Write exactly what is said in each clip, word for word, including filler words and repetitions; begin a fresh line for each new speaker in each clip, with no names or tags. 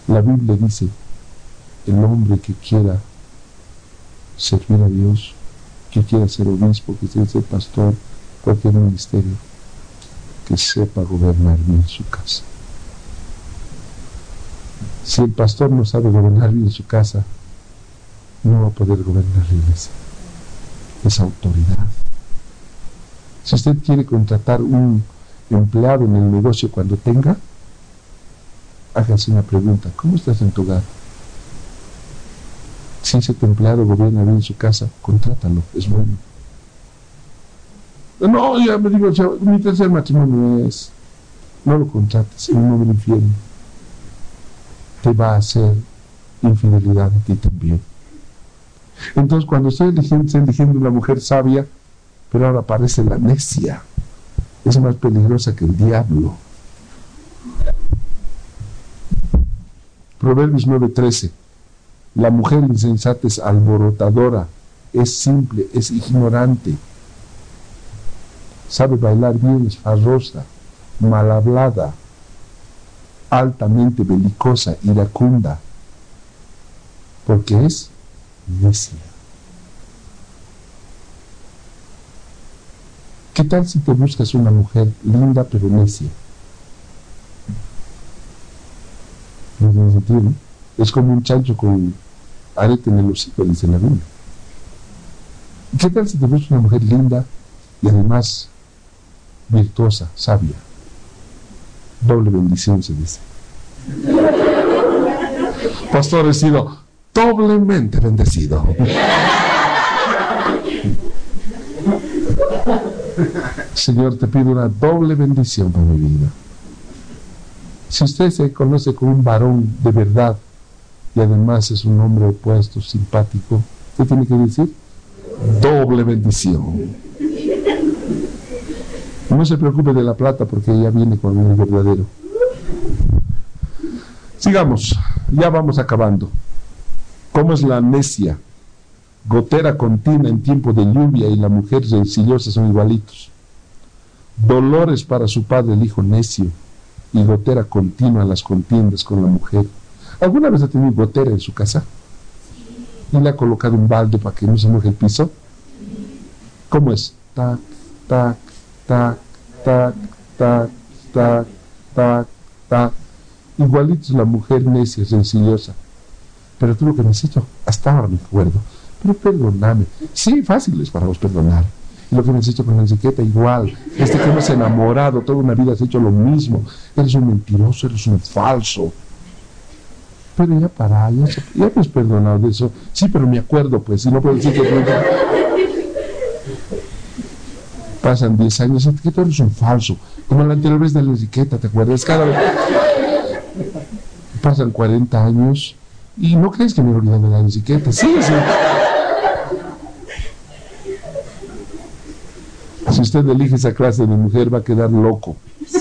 La Biblia dice, el hombre que quiera servir a Dios, que quiera ser obispo, que quiera ser pastor, cualquier ministerio, que sepa gobernar bien su casa. Si el pastor no sabe gobernar bien su casa, no va a poder gobernar la iglesia. Es autoridad. Si usted quiere contratar un empleado en el negocio cuando tenga, hágase una pregunta: ¿cómo estás en tu hogar? Si ese empleado gobierna bien su casa, contrátalo, es bueno. No, ya me digo, mi tercer matrimonio es, no lo contrates, es un hombre infiel. Te va a hacer infidelidad a ti también. Entonces, cuando estoy eligiendo, estoy eligiendo una mujer sabia, pero ahora aparece la necia. Es más peligrosa que el diablo. Proverbios nueve trece. La mujer insensata es alborotadora, es simple, es ignorante. Sabe bailar bien, es farrosa, mal hablada, altamente belicosa, iracunda, porque es necia. ¿Qué tal si te buscas una mujer linda pero necia? No tiene sentido, ¿no? Es como un chancho con arete en el hocico, dice la Biblia. ¿Qué tal si te buscas una mujer linda y además virtuosa, sabia? Doble bendición, se dice. Pastor, he sido doblemente bendecido. Señor, te pido una doble bendición para mi vida. Si usted se conoce con un varón de verdad y además es un hombre opuesto, simpático, ¿qué tiene que decir? Doble bendición. No se preocupe de la plata porque ella viene con el verdadero. Sigamos, ya vamos acabando. ¿Cómo es la necia? Gotera continua en tiempo de lluvia y la mujer rencillosa son igualitos. Dolores para su padre el hijo necio y gotera continua las contiendas con la mujer. ¿Alguna vez ha tenido gotera en su casa? ¿Y le ha colocado un balde para que no se moje el piso? ¿Cómo es? Tac, tac, tac, tac, tac, tac, tac, tac. Igualitos la mujer necia, sencillosa. Pero tú lo que me has hecho, hasta ahora me acuerdo. Pero perdóname. Sí, fácil es para vos perdonar. Y lo que me has hecho con la etiqueta, igual. Este que me has enamorado, toda una vida has hecho lo mismo. Eres un mentiroso, eres un falso. Pero ya para, ya, ya me has perdonado de eso. Sí, pero me acuerdo, pues, y no puedo decir que... Pasan diez años, que tú eres un falso. Como la anterior vez de la etiqueta, ¿te acuerdas? Cada vez... Pasan cuarenta años y no crees que me he olvidado de la etiqueta. Sí, sí. Si usted elige esa clase de mujer, va a quedar loco.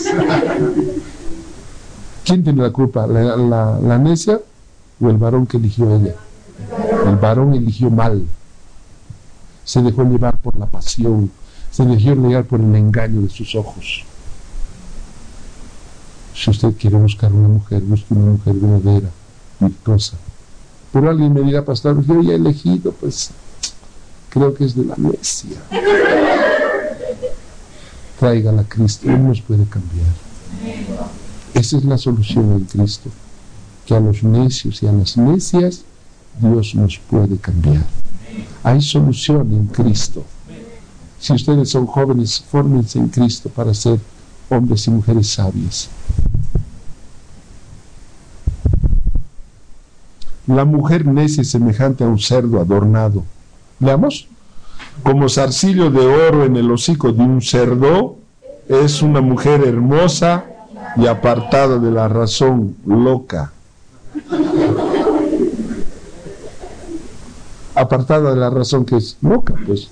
¿Quién tiene la culpa? ¿La, la, la necia o el varón que eligió ella? El varón eligió mal. Se dejó llevar por la pasión. Se dejó llevar por el engaño de sus ojos. Si usted quiere buscar una mujer, busque una mujer verdadera, virtuosa. Pero alguien me dirá, pastor, yo ya he elegido, pues creo que es de la necia. Tráigala a Cristo, Él nos puede cambiar. Esa es la solución en Cristo, que a los necios y a las necias Dios nos puede cambiar. Hay solución en Cristo. Si ustedes son jóvenes, fórmense en Cristo para ser hombres y mujeres sabias. La mujer necia es semejante a un cerdo adornado. Veamos. Como zarcillo de oro en el hocico de un cerdo, es una mujer hermosa y apartada de la razón, loca. Apartada de la razón, que es loca, pues.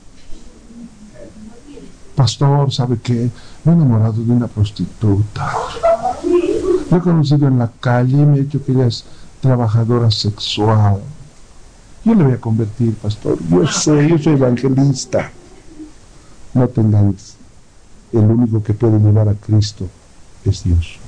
Pastor, ¿sabe qué? Me he enamorado de una prostituta. La he conocido en la calle y me ha dicho que ella es trabajadora sexual. Yo le voy a convertir, pastor. Yo sé, yo soy evangelista. No te engañes. El único que puede llevar a Cristo es Dios.